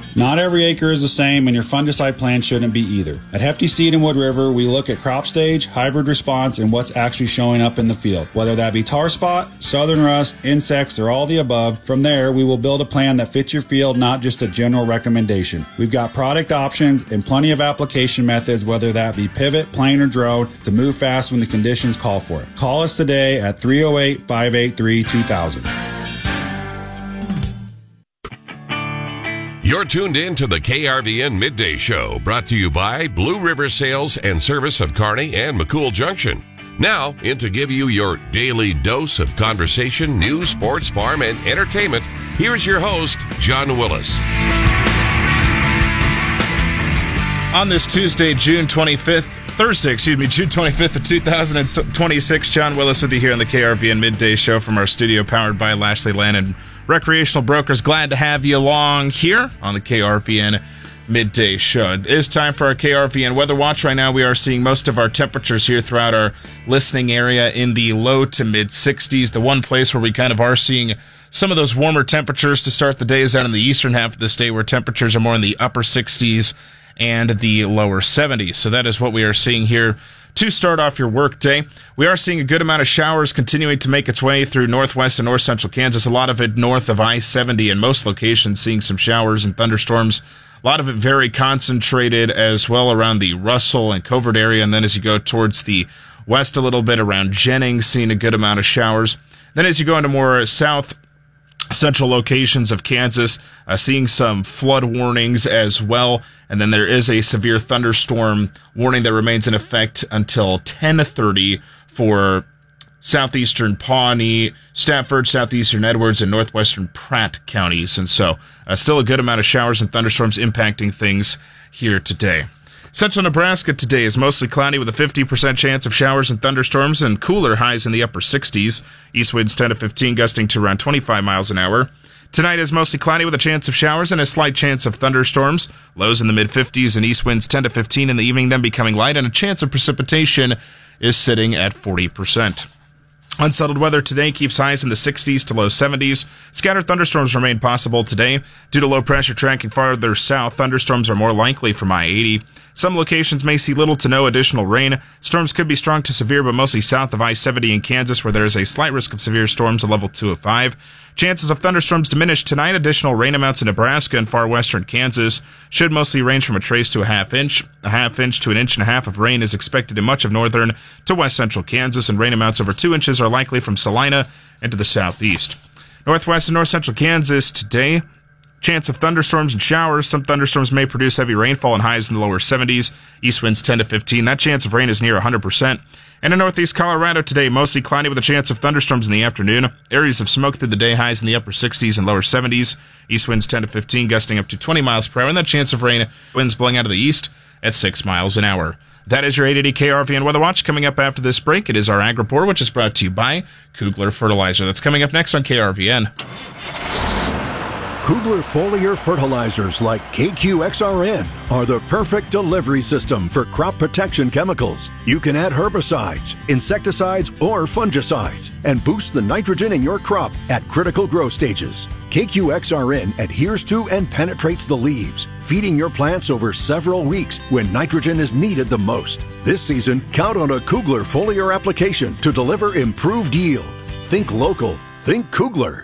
Not every acre is the same, and your fungicide plan shouldn't be either. At Hefty Seed in Wood River, we look at crop stage, hybrid response, and what's actually showing up in the field. Whether that be tar spot, southern rust, insects, or all the above, from there, we will build a plan that fits your field, not just a general recommendation. We've got product options and plenty of application methods, whether that be pivot, plane, or drone, to move fast when the conditions call for it. Call us today at 308-583-2000. You're tuned in to the KRVN Midday Show, brought to you by Blue River Sales and Service of Kearney and McCool Junction. Now, in to give you your daily dose of conversation, news, sports, farm, and entertainment, here's your host, John Willis. On this Tuesday, June 25th of 2026, John Willis with you here on the KRVN Midday Show from our studio, powered by Lashley Land and Recreational Brokers. Glad to have you along here on the KRVN Midday Show. It is time for our KRVN Weather Watch. Right now we are seeing most of our temperatures here throughout our listening area in the low to mid 60s. The one place where we kind of are seeing some of those warmer temperatures to start the day is out in the eastern half of the state, where temperatures are more in the upper 60s and the lower 70s. So that is what we are seeing here to start off your workday. We are seeing a good amount of showers continuing to make its way through northwest and north central Kansas, a lot of it north of I-70 in most locations, seeing some showers and thunderstorms. A lot of it very concentrated as well around the Russell and Covert area, and then as you go towards the west a little bit around Jennings, seeing a good amount of showers. Then as you go into more south central locations of Kansas, seeing some flood warnings as well. And then there is a severe thunderstorm warning that remains in effect until 10:30 for southeastern Pawnee, Stafford, southeastern Edwards, and northwestern Pratt counties. And so still a good amount of showers and thunderstorms impacting things here today. Central Nebraska today is mostly cloudy with a 50% chance of showers and thunderstorms and cooler highs in the upper 60s. East winds 10 to 15, gusting to around 25 miles an hour. Tonight is mostly cloudy with a chance of showers and a slight chance of thunderstorms. Lows in the mid-50s and east winds 10 to 15 in the evening, then becoming light, and a chance of precipitation is sitting at 40%. Unsettled weather today keeps highs in the 60s to low 70s. Scattered thunderstorms remain possible today. Due to low pressure tracking farther south, thunderstorms are more likely from I-80. Some locations may see little to no additional rain. Storms could be strong to severe, but mostly south of I-70 in Kansas, where there is a slight risk of severe storms, a level 2 of 5. Chances of thunderstorms diminish tonight. Additional rain amounts in Nebraska and far western Kansas should mostly range from a trace to a half inch. A half inch to an inch and a half of rain is expected in much of northern to west central Kansas, and rain amounts over 2 inches are likely from Salina into the southeast. Northwest and north central Kansas today, chance of thunderstorms and showers. Some thunderstorms may produce heavy rainfall and highs in the lower 70s. East winds 10 to 15. That chance of rain is near 100%. And in northeast Colorado today, mostly cloudy with a chance of thunderstorms in the afternoon. Areas of smoke through the day, highs in the upper 60s and lower 70s. East winds 10 to 15, gusting up to 20 miles per hour. And that chance of rain, winds blowing out of the east at 6 miles an hour. That is your 880 KRVN Weather Watch. Coming up after this break, it is our Ag Report, which is brought to you by Kugler Fertilizer. That's coming up next on KRVN. Kugler foliar fertilizers like KQXRN are the perfect delivery system for crop protection chemicals. You can add herbicides, insecticides, or fungicides and boost the nitrogen in your crop at critical growth stages. KQXRN adheres to and penetrates the leaves, feeding your plants over several weeks when nitrogen is needed the most. This season, count on a Kugler foliar application to deliver improved yield. Think local. Think Kugler.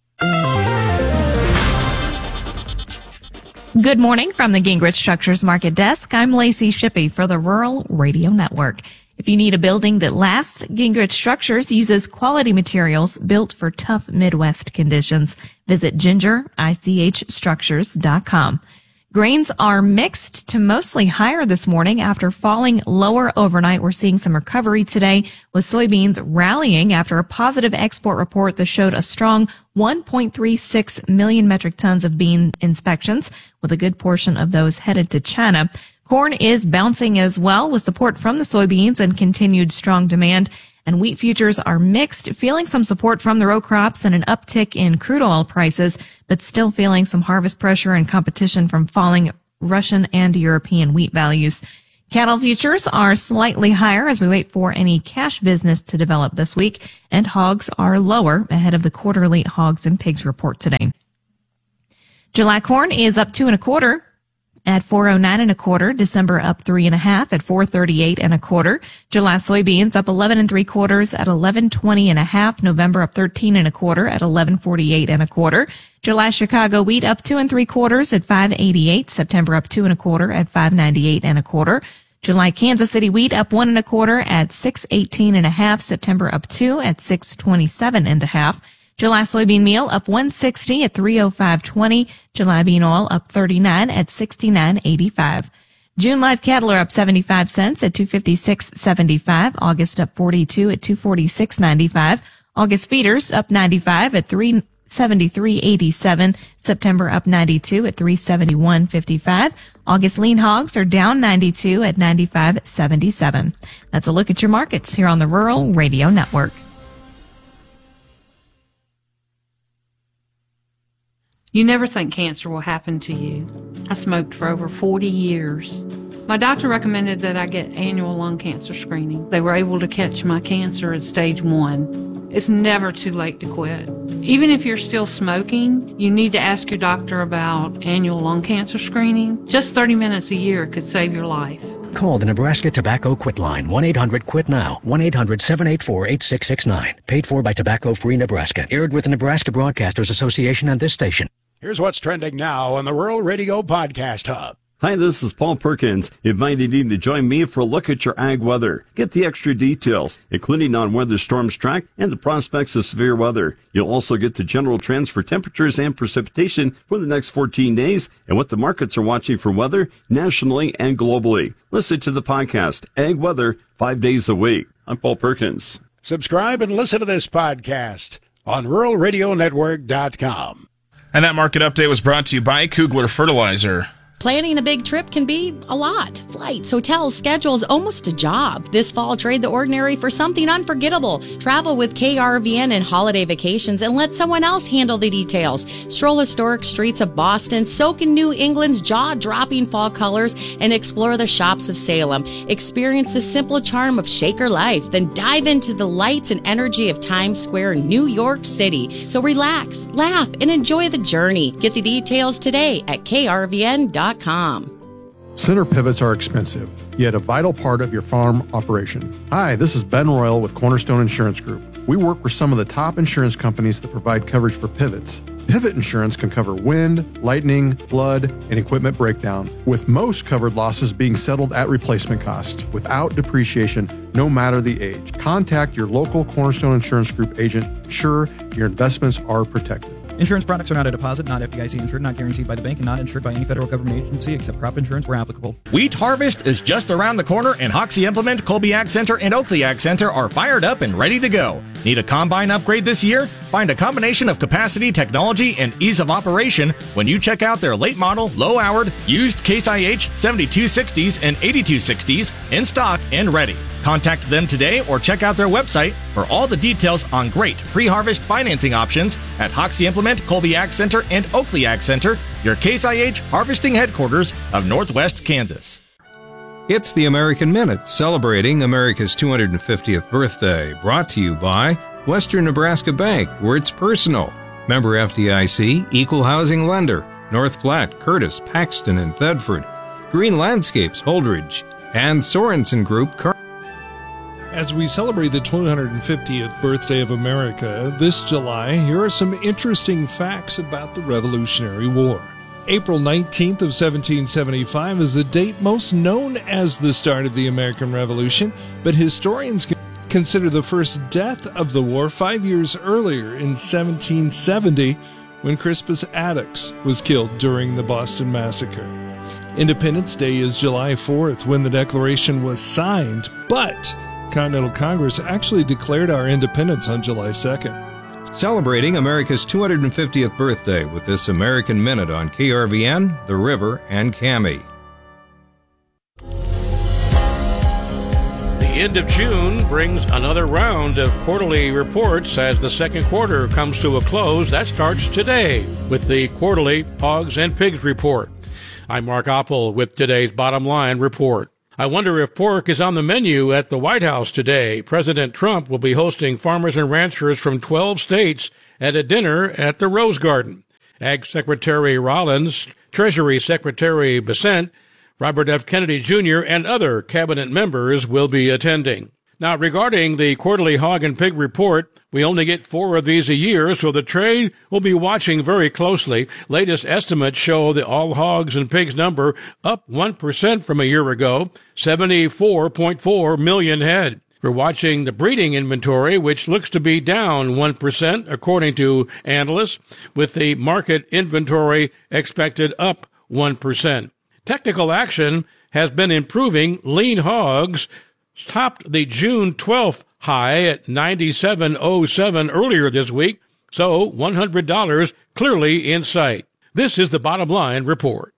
Good morning from the Gingrich Structures Market Desk. I'm Lacey Shippey for the Rural Radio Network. If you need a building that lasts, Gingrich Structures uses quality materials built for tough Midwest conditions. Visit gingerichstructures.com. Grains are mixed to mostly higher this morning after falling lower overnight. We're seeing some recovery today with soybeans rallying after a positive export report that showed a strong 1.36 million metric tons of bean inspections, with a good portion of those headed to China. Corn is bouncing as well with support from the soybeans and continued strong demand. And wheat futures are mixed, feeling some support from the row crops and an uptick in crude oil prices, but still feeling some harvest pressure and competition from falling Russian and European wheat values. Cattle futures are slightly higher as we wait for any cash business to develop this week, and hogs are lower ahead of the quarterly hogs and pigs report today. July corn is up 2 1/4 at $4.09 1/4. December up 3 1/2 at $4.38 1/4. July soybeans up 11 3/4 at $11.20 1/2. November up 13 1/4 at $11.48 1/4. July Chicago wheat up 2 3/4 at $5.88. September up 2 1/4 at $5.98 1/4. July Kansas City wheat up 1 1/4 at $6.18 1/2. September up 2 at $6.27 1/2. July soybean meal up 160 at $3.0520. July bean oil up 39 at $69.85. June live cattle are up 75 cents at $256.75. August up 42 at $246.95. August feeders up 95 at $373.87. September up 92 at $371.55. August lean hogs are down 92 at $95.77. That's a look at your markets here on the Rural Radio Network. You never think cancer will happen to you. I smoked for over 40 years. My doctor recommended that I get annual lung cancer screening. They were able to catch my cancer at stage 1. It's never too late to quit. Even if you're still smoking, you need to ask your doctor about annual lung cancer screening. Just 30 minutes a year could save your life. Call the Nebraska Tobacco Quit Line, 1-800-QUIT-NOW, 1-800-784-8669. Paid for by Tobacco Free Nebraska. Aired with the Nebraska Broadcasters Association and this station. Here's what's trending now on the Rural Radio Podcast Hub. Hi, this is Paul Perkins, inviting you to join me for a look at your ag weather. Get the extra details, including on where the storms track and the prospects of severe weather. You'll also get the general trends for temperatures and precipitation for the next 14 days and what the markets are watching for weather nationally and globally. Listen to the podcast, Ag Weather, 5 days a week. I'm Paul Perkins. Subscribe and listen to this podcast on ruralradionetwork.com. And that market update was brought to you by Kugler Fertilizer. Planning a big trip can be a lot. Flights, hotels, schedules, almost a job. This fall, trade the ordinary for something unforgettable. Travel with KRVN and holiday vacations and let someone else handle the details. Stroll historic streets of Boston, soak in New England's jaw-dropping fall colors, and explore the shops of Salem. Experience the simple charm of Shaker life, then dive into the lights and energy of Times Square, New York City. So relax, laugh, and enjoy the journey. Get the details today at krvn.com. Center pivots are expensive, yet a vital part of your farm operation. Hi, this is Ben Royal with Cornerstone Insurance Group. We work with some of the top insurance companies that provide coverage for pivots. Pivot insurance can cover wind, lightning, flood, and equipment breakdown, with most covered losses being settled at replacement cost without depreciation, no matter the age. Contact your local Cornerstone Insurance Group agent to ensure your investments are protected. Insurance products are not a deposit, not FDIC insured, not guaranteed by the bank, and not insured by any federal government agency except crop insurance where applicable. Wheat harvest is just around the corner, and Hoxie Implement, Colby Ag Center, and Oakley Ag Center are fired up and ready to go. Need a combine upgrade this year? Find a combination of capacity, technology, and ease of operation when you check out their late model, low-hourred, used Case IH 7260s and 8260s in stock and ready. Contact them today or check out their website for all the details on great pre-harvest financing options at Hoxie Implement, Colby Ag Center, and Oakley Ag Center, your Case IH harvesting headquarters of Northwest Kansas. It's the American Minute, celebrating America's 250th birthday, brought to you by Western Nebraska Bank, where it's personal. Member FDIC, Equal Housing Lender, North Platte, Curtis, Paxton, and Thedford, Green Landscapes, Holdridge, and Sorensen Group. As we celebrate the 250th birthday of America this July, here are some interesting facts about the Revolutionary War. April 19th of 1775 is the date most known as the start of the American Revolution, but historians consider the first death of the war 5 years earlier in 1770, when Crispus Attucks was killed during the Boston Massacre. Independence Day is July 4th, when the Declaration was signed, but Continental Congress actually declared our independence on July 2nd. Celebrating America's 250th birthday with this American Minute on KRVN, The River, and KAMI. The end of June brings another round of quarterly reports as the second quarter comes to a close. That starts today with the quarterly Hogs and Pigs report. I'm Mark Oppel with today's Bottom Line report. I wonder if pork is on the menu at the White House today. President Trump will be hosting farmers and ranchers from 12 states at a dinner at the Rose Garden. Ag Secretary Rollins, Treasury Secretary Bessent, Robert F. Kennedy Jr., and other cabinet members will be attending. Now, regarding the quarterly hog and pig report, we only get 4 of these a year, so the trade will be watching very closely. Latest estimates show the all hogs and pigs number up 1% from a year ago, 74.4 million head. We're watching the breeding inventory, which looks to be down 1%, according to analysts, with the market inventory expected up 1%. Technical action has been improving. Lean hogs topped the June 12th high at $97.07 earlier this week, so $100 clearly in sight. This is the Bottom Line Report.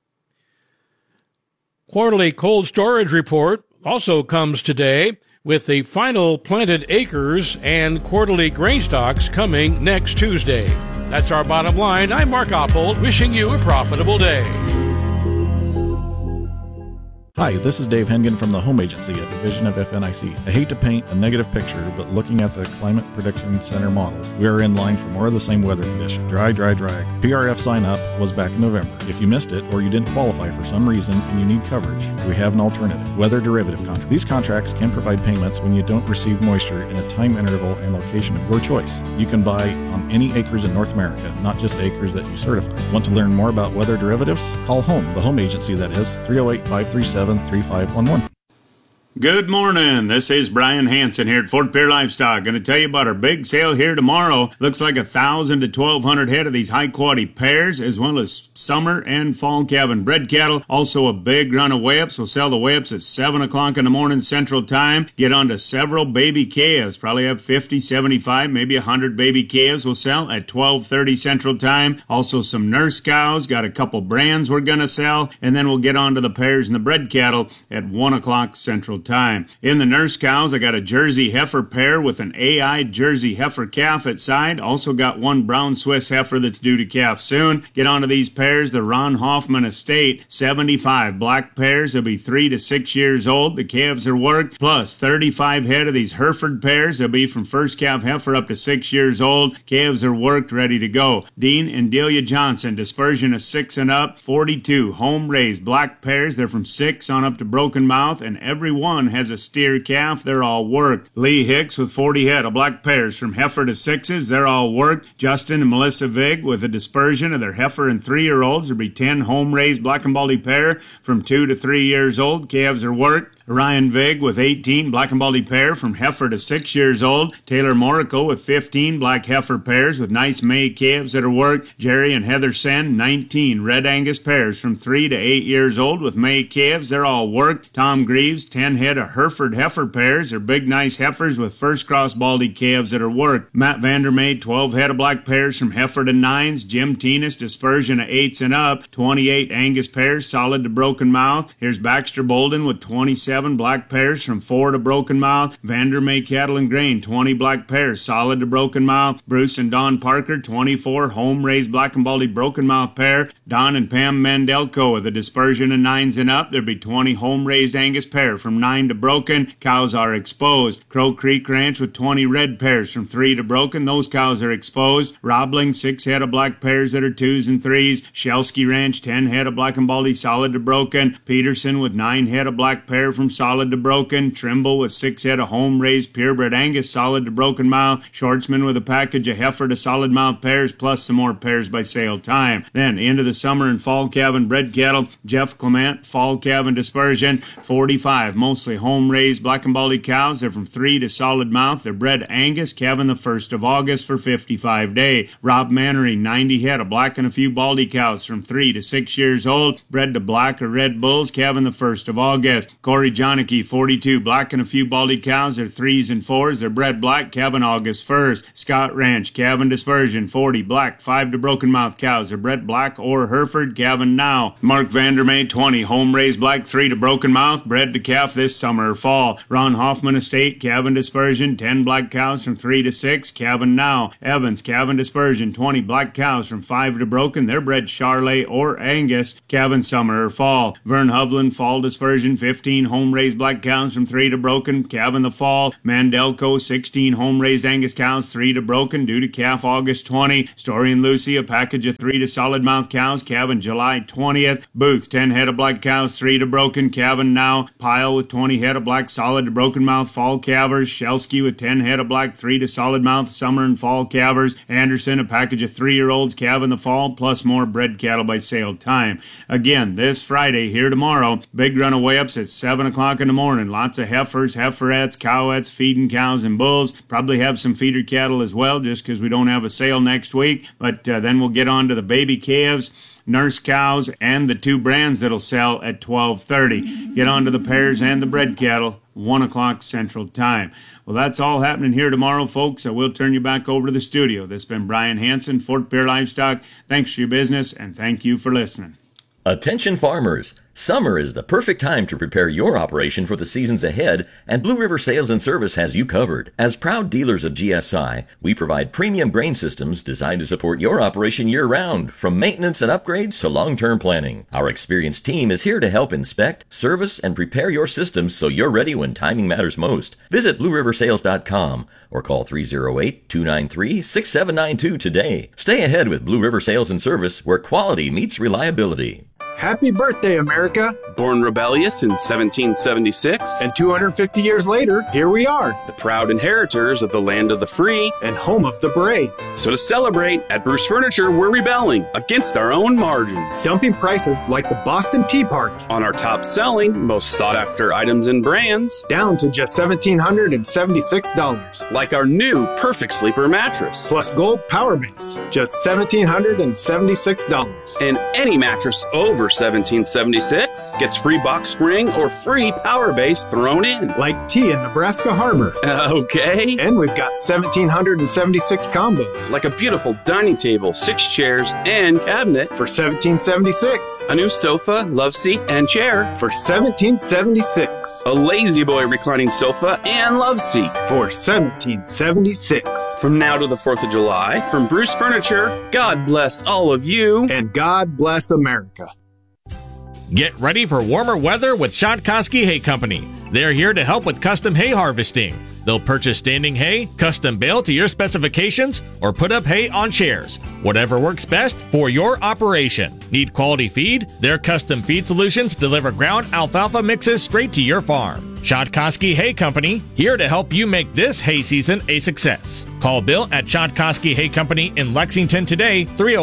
Quarterly cold storage report also comes today, with the final planted acres and quarterly grain stocks coming next Tuesday. That's our bottom line. I'm Mark Oppold, wishing you a profitable day. Hi, this is Dave Hengen from the Home Agency, a division of FNIC. I hate to paint a negative picture, but looking at the Climate Prediction Center model, we are in line for more of the same weather condition. Dry, dry, dry. PRF sign up was back in November. If you missed it or you didn't qualify for some reason and you need coverage, we have an alternative, weather derivative contract. These contracts can provide payments when you don't receive moisture in a time interval and location of your choice. You can buy on any acres in North America, not just the acres that you certify. Want to learn more about weather derivatives? Call HOME, the Home Agency that is, 308-537-3511. Good morning. This is Brian Hansen here at Fort Pierre Livestock. Going to tell you about our big sale here tomorrow. Looks like 1,000 to 1,200 head of these high-quality pairs, as well as summer and fall calving bred cattle. Also a big run of weigh-ups. We'll sell the weigh-ups at 7 o'clock in the morning Central Time. Get on to several baby calves. Probably have 50, 75, maybe 100 baby calves. We'll sell at 12:30 Central Time. Also some nurse cows. Got a couple brands we're going to sell. And then we'll get on to the pairs and the bred cattle at 1 o'clock Central Time. In the nurse cows, I got a Jersey heifer pair with an AI Jersey heifer calf at side. Also got one brown Swiss heifer that's due to calf soon. Get onto these pairs. The Ron Hoffman Estate, 75 black pairs. They'll be 3 to 6 years old. The calves are worked. Plus 35 head of these Hereford pairs. They'll be from first calf heifer up to 6 years old. Calves are worked, ready to go. Dean and Delia Johnson, dispersion of 6 and up. 42 home raised black pairs. They're from 6 on up to broken mouth, and every one has a steer calf. They're all worked. Lee Hicks with 40 head of black pairs from heifer to 6s. They're all worked. Justin and Melissa Vig with a dispersion of their heifer and 3-year-olds. There'll be 10 home-raised black and baldy pair from 2 to 3 years old. Calves are worked. Ryan Vig with 18 black and baldy pair from heifer to 6 years old. Taylor Morico with 15 black heifer pairs with nice May calves that are worked. Jerry and Heather Sen, 19 red Angus pairs from 3 to 8 years old with May calves. They're all worked. Tom Greaves, 10 head of Hereford heifer pairs. They're big nice heifers with first cross baldy calves that are worked. Matt Vandermeer, 12 head of black pairs from heifer to 9s. Jim Teenis, dispersion of 8s and up. 28 Angus pairs, solid to broken mouth. Here's Baxter Bolden with 27 black pairs from 4 to broken mouth. Vandermeer Cattle and Grain, 20 black pairs, solid to broken mouth. Bruce and Don Parker, 24 home-raised black and baldy broken mouth pair. Don and Pam Mandelko with a dispersion of 9s and up. There'll be 20 home-raised Angus pair from 9 to broken. Cows are exposed. Crow Creek Ranch with 20 red pairs from 3 to broken. Those cows are exposed. Robling, 6 head of black pairs that are 2s and 3s. Shelsky Ranch, 10 head of black and baldy solid to broken. Peterson with 9 head of black pair from solid to broken. Trimble with 6 head of home-raised purebred Angus solid to broken mouth. Shortsman with a package of heifer to solid mouth pairs, plus some more pairs by sale time. Then into the summer and fall calving bred cattle. Jeff Clement, fall calving dispersion, 45 mostly home-raised black and baldy cows. They're from 3 to solid mouth. They're bred Angus, calving the 1st of August for 55 day. Rob Mannery, 90 head of black and a few baldy cows from 3 to 6 years old. Bred to black or red bulls, calving the 1st of August. Corey Jonicke, 42 black and a few baldy cows. They're 3s and 4s. They're bred black, calving August 1st. Scott Ranch, calving dispersion, 40 black, 5 to broken mouth cows. They're bred black or Hereford, calving now. Mark Vandermeer, 20 home-raised black, 3 to broken mouth, bred to calf this summer or fall. Ron Hoffman Estate, calving dispersion, 10 black cows from 3 to 6, calving now. Evans, calving dispersion, 20 black cows from 5 to broken. They're bred Charolais or Angus, calving summer or fall. Vern Hovland, fall dispersion, 15 home home-raised black cows from 3 to broken, calve in the fall. Mandelco, 16 home-raised Angus cows, 3 to broken, due to calf August 20. Story and Lucy, a package of 3 to solid mouth cows, calving July 20th. Booth, 10 head of black cows, 3 to broken, calving now. Pile with 20 head of black solid to broken mouth fall calvers. Shelsky with 10 head of black 3 to solid mouth summer and fall calvers. Anderson, a package of 3-year-olds calve in the fall, plus more bred cattle by sale time. Again, this Friday, here tomorrow, big run of weigh-ups at 7 o'clock in the morning. Lots of heifers, heiferettes, cowettes, feeding cows and bulls. Probably have some feeder cattle as well, just because we don't have a sale next week. But then we'll get on to the baby calves, nurse cows, and the 2 brands that'll sell at 12:30. Get on to the pairs and the bred cattle, 1 o'clock Central Time. Well, that's all happening here tomorrow, folks. I will turn you back over to the studio. This has been Brian Hansen, Fort Pierre Livestock. Thanks for your business, and thank you for listening. Attention farmers! Summer is the perfect time to prepare your operation for the seasons ahead, and Blue River Sales and Service has you covered. As proud dealers of GSI, we provide premium grain systems designed to support your operation year-round, from maintenance and upgrades to long-term planning. Our experienced team is here to help inspect, service, and prepare your systems so you're ready when timing matters most. Visit BlueRiverSales.com or call 308-293-6792 today. Stay ahead with Blue River Sales and Service, where quality meets reliability. Happy birthday, America! Born rebellious in 1776, and 250 years later, here we are, the proud inheritors of the land of the free and home of the brave. So to celebrate, at Bruce Furniture, we're rebelling against our own margins, dumping prices like the Boston Tea Party on our top-selling, most sought-after items and brands, down to just $1,776, like our new Perfect Sleeper mattress, plus Gold Power Base, just $1,776, and any mattress over $1,776 gets free box spring or free power base thrown in, like tea in Nebraska Harbor. Okay. And we've got 1,776 combos, like a beautiful dining table, 6 chairs, and cabinet for $1,776. A new sofa, love seat, and chair for $1,776. A Lazy Boy reclining sofa and love seat for $1,776. From now to the 4th of July, from Bruce Furniture, God bless all of you, and God bless America. Get ready for warmer weather with Shotkoski Hay Company. They're here to help with custom hay harvesting. They'll purchase standing hay, custom bale to your specifications, or put up hay on chairs. Whatever works best for your operation. Need quality feed? Their custom feed solutions deliver ground alfalfa mixes straight to your farm. Shotkoski Hay Company, here to help you make this hay season a success. Call Bill at Shotkoski Hay Company in Lexington today,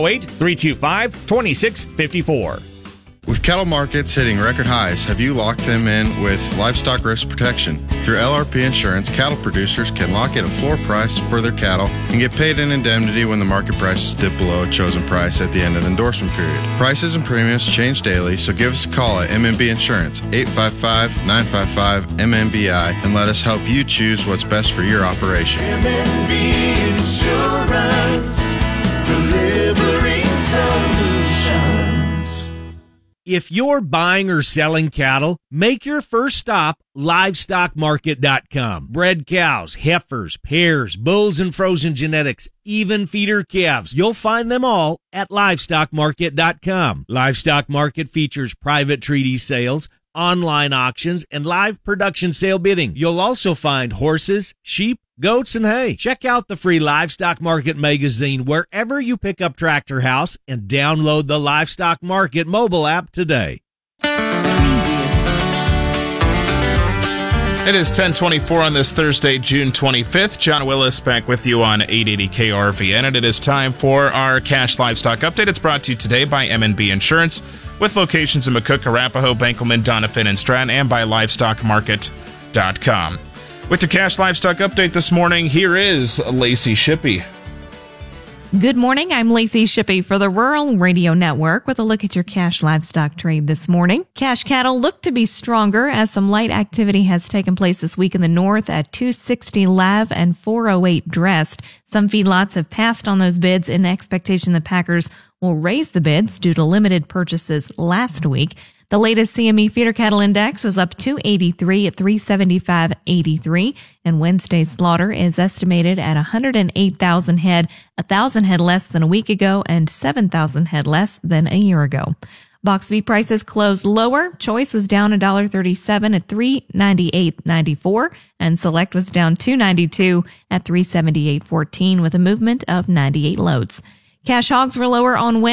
308-325-2654. With cattle markets hitting record highs, have you locked them in with livestock risk protection? Through LRP Insurance, cattle producers can lock in a floor price for their cattle and get paid an indemnity when the market prices dip below a chosen price at the end of the endorsement period. Prices and premiums change daily, so give us a call at MMB Insurance, 855-955-MMBI, and let us help you choose what's best for your operation. MMB Insurance, delivering solutions. If you're buying or selling cattle, make your first stop LivestockMarket.com. Bred cows, heifers, pairs, bulls, and frozen genetics, even feeder calves. You'll find them all at LivestockMarket.com. Livestock Market features private treaty sales, online auctions, and live production sale bidding. You'll also find horses, sheep, goats, and hay. Check out the free Livestock Market magazine wherever you pick up Tractor House and download the Livestock Market mobile app today. It is 10:24 on this Thursday, June 25th. John Willis back with you on 880 KRVN, and it is time for our Cash Livestock Update. It's brought to you today by M&B Insurance, with locations in McCook, Arapahoe, Benkelman, Doniphan, and Stratton, and by LivestockMarket.com. With your Cash Livestock Update this morning, here is Lacey Shippey. Good morning. I'm Lacey Shippey for the Rural Radio Network with a look at your cash livestock trade this morning. Cash cattle look to be stronger as some light activity has taken place this week in the north at 260 Lav and 408 Dressed. Some feedlots have passed on those bids in expectation the packers will raise the bids due to limited purchases last week. The latest CME feeder cattle index was up 283 at 375.83, and Wednesday's slaughter is estimated at 108,000 head, 1,000 head less than a week ago and 7,000 head less than a year ago. Box beef prices closed lower. Choice was down $1.37 at $398.94, and Select was down $2.92 at $378.14 with a movement of 98 loads. Cash hogs were lower on Wednesday.